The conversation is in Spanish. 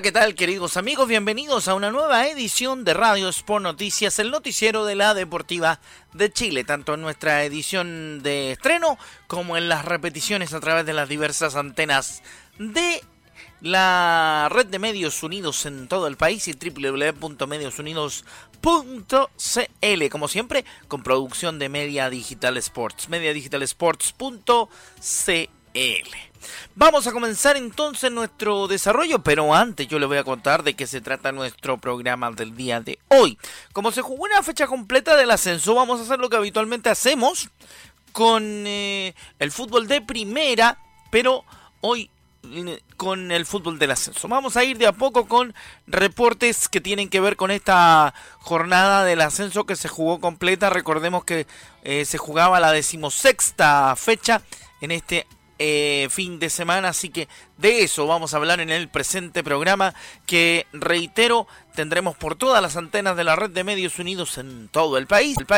¿qué tal, queridos amigos? Bienvenidos a una nueva edición de Radio Sport Noticias, el noticiero de la Deportiva de Chile, tanto en nuestra edición de estreno como en las repeticiones a través de las diversas antenas de la red de medios unidos en todo el país y www.mediosunidos.cl, como siempre, con producción de Media Digital Sports, mediadigitalsports.cl. Vamos a comenzar entonces nuestro desarrollo, pero antes yo les voy a contar de qué se trata nuestro programa del día de hoy. Como se jugó una fecha completa del ascenso, vamos a hacer lo que habitualmente hacemos con el fútbol de primera, pero hoy con el fútbol del ascenso. Vamos a ir de a poco con reportes que tienen que ver con esta jornada del ascenso que se jugó completa. Recordemos que se jugaba la 16ª fecha en este fin de semana, así que de eso vamos a hablar en el presente programa, que reitero, tendremos por todas las antenas de la red de medios unidos en todo el país.